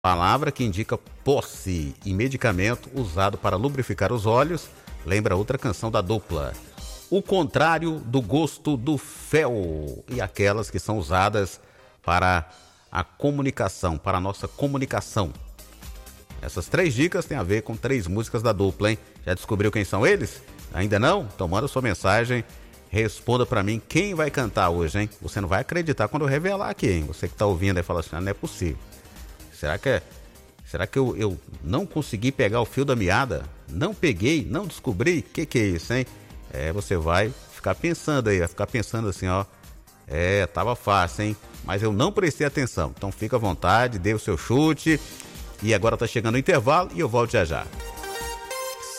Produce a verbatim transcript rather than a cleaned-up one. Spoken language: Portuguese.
Palavra que indica posse e medicamento usado para lubrificar os olhos. Lembra outra canção da dupla. O contrário do gosto do fel. E aquelas que são usadas para a comunicação, para a nossa comunicação. Essas três dicas têm a ver com três músicas da dupla, hein? Já descobriu quem são eles? Ainda não? Então manda sua mensagem, responda pra mim quem vai cantar hoje, hein? Você não vai acreditar quando eu revelar aqui, hein? Você que tá ouvindo aí fala assim, ah, não é possível. Será que é... Será que eu, eu não consegui pegar o fio da meada? Não peguei, não descobri? O que que é isso, hein? É, você vai ficar pensando aí, vai ficar pensando assim, ó. É, tava fácil, hein? Mas eu não prestei atenção. Então fica à vontade, dê o seu chute. E agora tá chegando o intervalo e eu volto já já.